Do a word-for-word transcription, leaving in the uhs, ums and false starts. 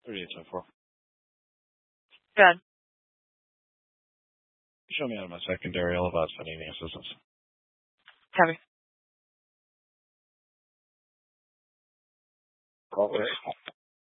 thirty-eight so far. Good. Show me out of my secondary. All about sending any assistance. Copy. Call it.